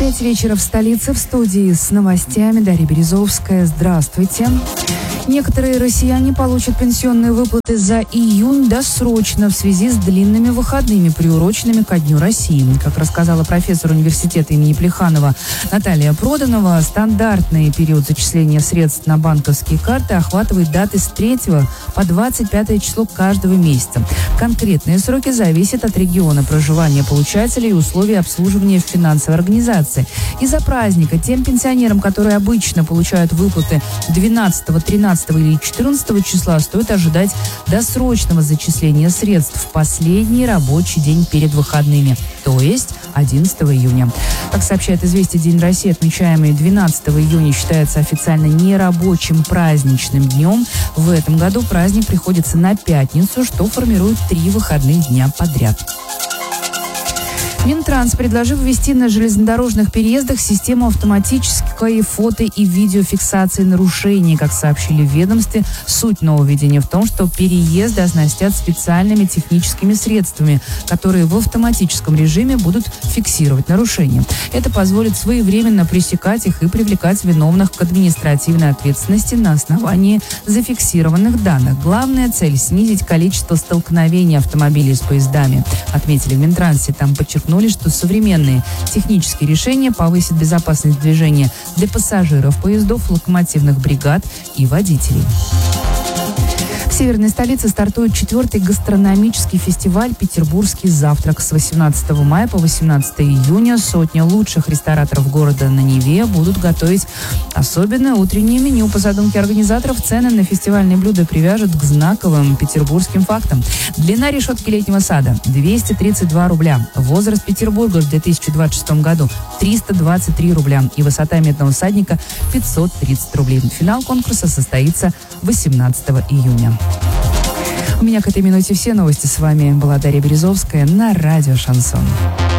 5 вечера в столице, в студии с новостями Дарья Березовская. Здравствуйте. Некоторые россияне получат пенсионные выплаты за июнь досрочно в связи с длинными выходными, приуроченными ко Дню России. Как рассказала профессор университета имени Плеханова Наталья Проданова, стандартный период зачисления средств на банковские карты охватывает даты с 3 по 25 число каждого месяца. Конкретные сроки зависят от региона проживания получателей и условий обслуживания в финансовой организации. Из-за праздника тем пенсионерам, которые обычно получают выплаты 12, 13 или 14 числа, стоит ожидать досрочного зачисления средств в последний рабочий день перед выходными, то есть 11 июня. Как сообщает «Известия», День России, отмечаемый 12 июня, считается официально нерабочим праздничным днем. В этом году праздник приходится на пятницу, что формирует 3 выходных дня подряд. Минтранс предложил ввести на железнодорожных переездах систему автоматической фото- и видеофиксации нарушений. Как сообщили в ведомстве, суть нововведения в том, что переезды оснастят специальными техническими средствами, которые в автоматическом режиме будут фиксировать нарушения. Это позволит своевременно пресекать их и привлекать виновных к административной ответственности на основании зафиксированных данных. Главная цель – снизить количество столкновений автомобилей с поездами, отметили в Минтрансе. Там подчеркнули, что современные технические решения повысят безопасность движения для пассажиров поездов, локомотивных бригад и водителей. В северной столице стартует 4-й гастрономический фестиваль «Петербургский завтрак». С 18 мая по 18 июня сотня лучших рестораторов города на Неве будут готовить особенное утреннее меню. По задумке организаторов, цены на фестивальные блюда привяжут к знаковым петербургским фактам. Длина решетки летнего сада – 232 рубля. Возраст Петербурга в 2026 году – 323 рубля. И высота медного всадника – 530 рублей. Финал конкурса состоится 18 июня. У меня к этой минуте все новости. С вами была Дарья Березовская на радио «Шансон».